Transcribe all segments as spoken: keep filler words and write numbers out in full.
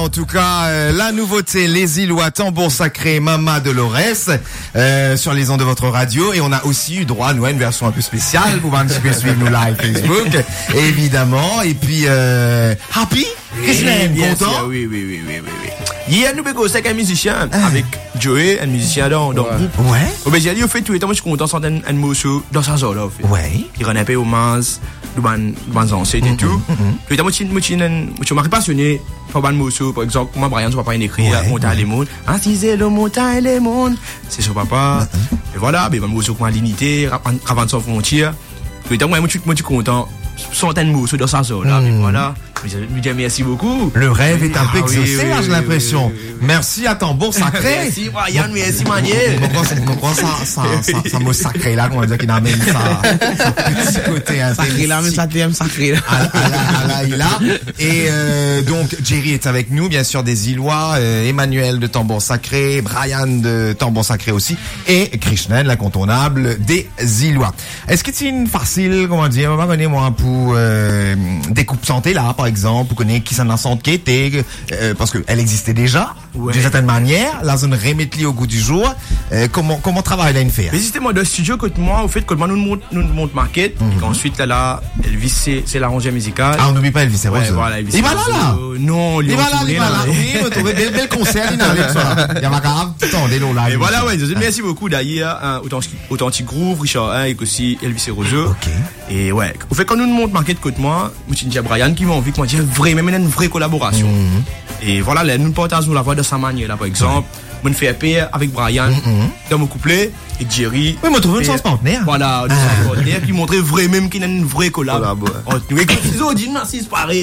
en tout cas, euh, la nouveauté, les Îlois, tambour sacré, Mama Dolores, euh, sur les ondes de votre radio. Et on a aussi eu droit, nous, à une version un peu spéciale pour un petit peu suivre nous live Facebook, évidemment. Et puis, euh, Happy, Christine, content? Sûr, oui, oui, oui, oui, oui, oui. Hier, nous, avons un musicien, ah. avec Joey, un musicien dans, dans ouais. le groupe. Ouais. Oh, ben, j'ai dit, au fait, tout le temps, moi, je suis content d'entendre un morceau dans sa zone, là, au fait. Ouais. Il rend un peu hommage, de ban, ban ancêtres et tout. Tout le temps, moi, je suis passionné par ban morceau, par exemple, moi, Brian, son papa, il écrit, Montagne les mondes. Ah, si c'est le Montagne les mondes. C'est son papa. Et voilà, ben, ban morceau, comme l'unité, avant sans frontières. Tout le temps, moi, je suis content. Centaines de morceaux dans sa zone, là, mmh. voilà. Je lui dis merci beaucoup. Le rêve est un peu ah, exaucé, oui, oui, là, j'ai oui, l'impression. Oui, oui, oui. Merci à tambour sacré. Merci, Brian, merci, Maniel. On comprend ça, ça, ça, ça mot sacré, là, qu'on va dire qu'il amène ça, ça petit côté, hein. Sacré, là, mais ça t'aime sacré, là. À, à, à, à la, il a. Et, euh, donc, Jerry est avec nous, bien sûr, des Îlois, euh, Emmanuel de tambour sacré, Brian de tambour sacré aussi, et Krishnan, l'incontournable des Îlois. Est-ce que c'est une facile, comment dire, on va donner, moi, pour, euh, des coupes santé, là, par exemple, pour connaître qui s'en a senti qui était, euh, parce qu'elle existait déjà, ouais. d'une certaine manière, la zone remettre au goût du jour, euh, comment, comment travaille là une faire? Mais c'était moi de studio, côté moi, au fait, côté moi, nous monte, nous monte maquette, mm-hmm. et qu'ensuite, là, là, Elvis, c'est, c'est l'arrangeur musical. Ah, on n'oublie pas Elvis, c'est ouais, voilà, Elvis. Il va là, là? Non, il va là, il va là. Oui, on trouve bel, bel concert, il avec ça. Il y a ma grave, tout en délo là. Et voilà, ouais, merci beaucoup d'ailleurs, hein, Authentic Groove, Richard, hein, et aussi Elvis et Roseau. Ok. Et ouais, au fait, quand nous monte maquette, côté moi, moi, je dis à Brian qui m'a envie, moi, dire vrai, même une vraie collaboration. Mm-hmm. Et voilà, là, nous partageons la voix de sa manière, là, par exemple. Moi, je fais paix avec Brian, mm-hmm. dans mon couplet, et Jerry. Oui, moi, trouve une sens partenaire. Voilà, une sens partenaire, qui montrait vraiment même qu'il y a une vraie collab. Nous, et ils ont dit, non, c'est pareil.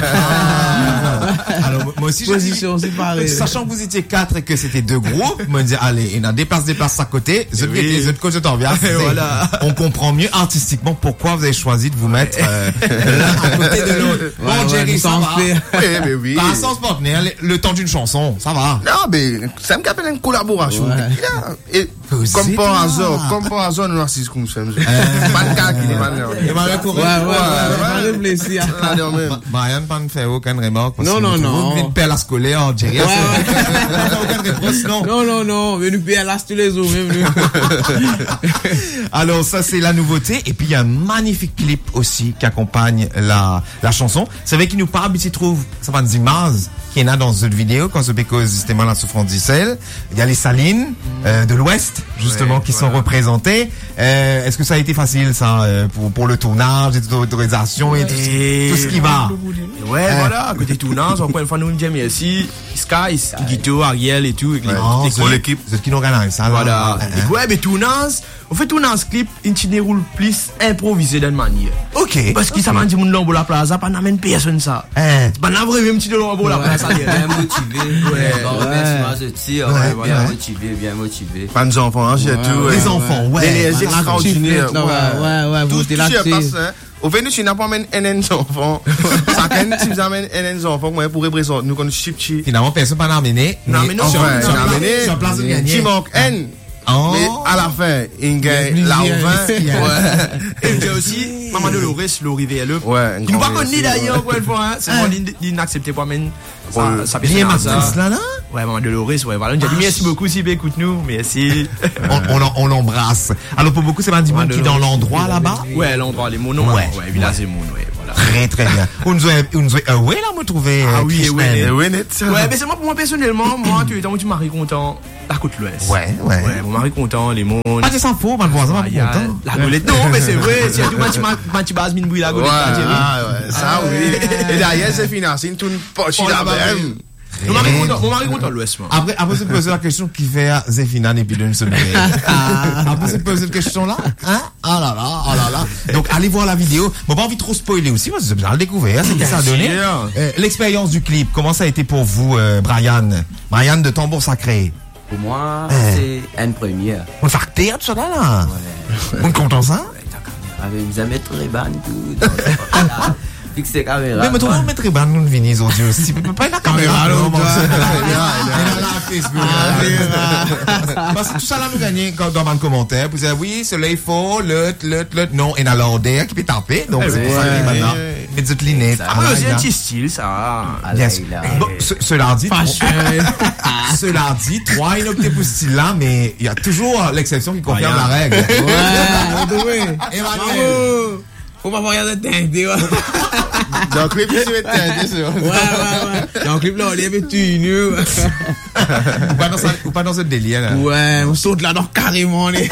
Alors, moi aussi, position séparée. Sachant que vous étiez quatre et que c'était deux groupes, moi, je dis, allez, il y a des places, des places à côté, les autres côtés, les autres côtés, t'en viens. Voilà. On comprend mieux artistiquement pourquoi vous avez choisi de vous mettre, euh, l'un à côté de l'autre. Bon, Jerry, ça va. Oui, mais oui. Par un sens partenaire, le temps d'une chanson, ça va. Non, mais, ça me rappelle une collaboration. Et, comme par hasard, comme par hasard, nous assistons comme ça. Pas de cas qui est mal. Il m'a recouru. Ouais, ouais, ouais, réfléchir. Brian, pas ne fait aucune remarque. Non, non, non. Une pelle à scolaire en Jerry. Aucune réponse, non. Non, non, non. Venu pelle à tous les jours, même. Alors, ça, c'est la nouveauté. Et puis, il y a un magnifique clip aussi qui accompagne la, la chanson. C'est vrai qu'il nous parle, il s'y trouve, ça va dire Maz, qui est là dans cette vidéo, quand ce péco, justement, la souffrance d'Issel. Il y a les salines, euh, de l'Ouest, justement, ouais, qui voilà. sont représentées. Euh, est-ce que ça a été facile, ça, euh, pour, pour le tournage, et toute l'autorisation et, et tout, tout ce qui va? Ouais, euh, voilà, côté tournage, encore une fois, nous, nous merci. Sky, Guito, Ariel et tout, et l'équipe. C'est qui nous organise ça, voilà. Ouais, mais tournage, on fait tournage clip, il ne déroule plus improvisé d'une manière. Ok. Parce qu'il s'en dit, mon nom pour la plaza, pas n'amène personne ça. C'est pas n'avoir même petit de l'homme pour la plaza. Bien motivé, ouais, merci, je tire, bien motivé, bien motivé. Pas de enfants, j'ai tout. Les enfants, ouais. L'énergie extraordinaire. Ouais, ouais, ouais, vous êtes là. Au fait, nous, tu n'as pas amené un enfant. Ça quand tu nous amènes un enfant, moi, pour représenter, nous, comme chip chip. Finalement, personne pas amené. Non, mais non, tu as amené. Sur place de gagner. Tu manques N. Oh. Mais à la fin, il gagne la vingt. Et il y a aussi Maman Dolores, Laurie V L E. Ouais. Qui nous pas connu d'ailleurs, encore une fois, hein. C'est moi l'inaccepté pour même. Ça, ça bien Matrice là, là? Ouais, Maman Dolores, ouais, voilà. On dit merci beaucoup, si bien écoute-nous. Merci. on, on, on l'embrasse. Alors, pour beaucoup, c'est pas du monde qui est dans l'endroit là-bas? Ouais, l'endroit, les mots, non. Ouais, ouais, Village des Moons, ouais, voilà. Très, très bien. Vous nous avez, vous nous avez, euh, ouais, là, vous trouvez, ah oui, ouais, ouais, ouais, mais c'est moi, pour moi, personnellement, moi, tu es dans mon mari content. La côte l'ouest. Ouais, ouais. Ouais, mon mari content, les mondes. Ah, c'est sans faux, mon voisin, pas content. La golette, non, mais c'est vrai. Si tu m'as tu base mine bouille la golette. Ah, ouais, ça, oui. Et derrière, c'est financé, une tourne poche là-bas. Mon mari content, mon mari content l'ouest, moi. Après, après, c'est poser la question qui fait Zéphina et puis d'une semaine. Après, c'est poser cette question-là. Hein? Ah là là, ah là là. Donc, allez voir la vidéo. Bon, pas envie de trop spoiler aussi, parce que c'est bien le découvrir. C'est ce que ça a donné. Euh, l'expérience du clip, comment ça a été pour vous, euh, Brian? Brian de Tambour Sacré. Pour moi, eh. c'est une première. On fait théâtre, ça là, là. Ouais. On est content ça? Avec vous avez très ban tout. Fixer caméra. Mais, mais toi, on mettrait ban nous venir aux yeux aussi. Pas la caméra, non, Facebook. Ah, c'est vrai. Parce que tout ça là nous gagnons quand- dans le commentaire. Vous dites oui, soleil faux, le, le, le, non, et dans l'ordre qui peut taper. Donc c'est pour ça que maintenant, mais dites lunettes. Ah, mais aussi un petit style, ça. Bien sûr. Bon, ce- cela dit, cela dit, trois inoctés pour ce style-là, mais il y a toujours l'exception qui confirme la règle. Ouais, vous trouvez? Emmanuel. Bravo. Faut pas voir de teinte, ouais. Dans le clip, tu vas être sûr. Ouais, ouais, ouais. Dans le clip, là, on est tout nu. Ou pas dans ça- ou pas dans ce délire, là. Ouais, on saute là-dedans carrément, les.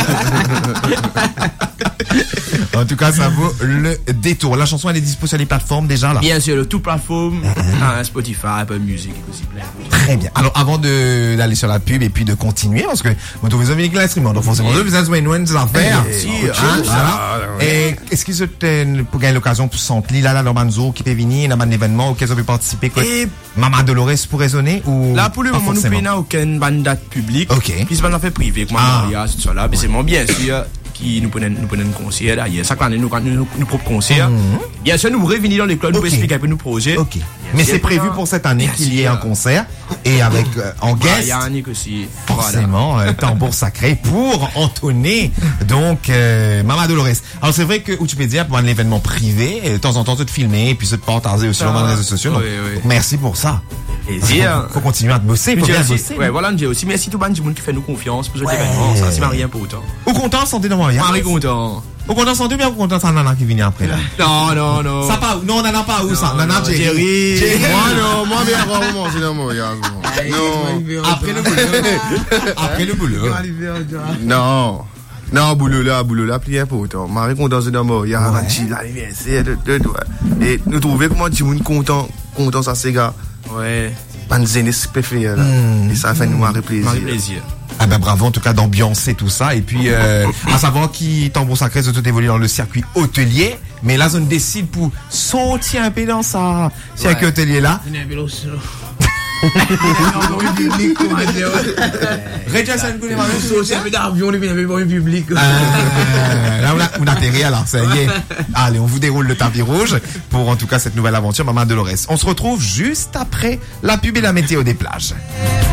En tout cas, ça vaut le détour. La chanson, elle est dispo sur les plateformes déjà, là. Bien sûr, le tout plateforme, hein, Spotify, Apple Music, et aussi plein. Très bien. Alors, avant de, d'aller sur la pub et puis de continuer, parce que, vous trouvez ça avec l'instrument, donc forcément, vous avez besoin de affaires. Si, Hein, voilà. Et, est-ce qu'ils ont, pour gagner l'occasion pour s'entendre là, là, dans Banzo, qui peut venir, dans un événement auquel ils ont pu participer, quoi? Et- Maman Dolores pour raisonner, ou? Là, pour le pas moment, nous forcément? prenons aucune bande date publique. Ok. Puis c'est pas un fait privé, comme Ah. un mariage, tout ça là. Mais c'est bon, bien sûr, qui nous prenons, nous prenons un concert derrière. Chaque année, nous, nous, nous, nous propres concerts. Bien sûr, nous revenons dans les clubs, nous Ok. expliquer un peu nos projets. Ok. Mais c'est prévu pour cette année Bien qu'il y ait sûr. un concert, et avec, euh, en guest, Yannick aussi. Voilà. forcément, euh, tambour sacré pour entonner, donc, euh, Maman Dolores. Alors, c'est vrai que Wikipédia, pour un événement privé, et de temps en temps, tout filmer, et puis se partager aussi sur les réseaux sociaux. Donc, oui, oui. merci pour ça. Plaisir. Faut, faut continuer à te bosser, Puis faut j'ai bien aussi- bosser. ouais, voilà, j'ai aussi merci tout le monde du monde qui fait nous confiance pour cet Ouais. événement. Ça, c'est rien pour autant. Ou content, santé dans mon Marie content. Ou content, santé, bien, ou content, ça, Nana qui vient après, là. Non, non, non. Ça pas où? Non, Nana pas où, ça? Non, Nana, non, Jerry. Jerry. Moi, non, moi, bien, vraiment, c'est dans mon mariage. Non. Après le boulot. Après le boulot. Non. Non, boulot là, boulot là, plus important. Marie content, c'est dans mon mariage. Ouais. L'anniversaire de deux doigts. Et nous trouvons comment tu monde content, content, ça, c'est gars. Ouais. Ban zénis préféré, là. Et ça fait nous marrer plaisir. Marie plaisir. Ah ben bravo en tout cas d'ambiancer tout ça et puis euh, à savoir qui tambour sacré se tout évolue dans le circuit hôtelier mais là on décide pour sauter un peu dans ça circuit hôtelier là. Euh, là on a, on a atterri alors ça y est. Allez on vous déroule le tapis rouge pour en tout cas cette nouvelle aventure Maman Dolores. On se retrouve juste après la pub et la météo des plages.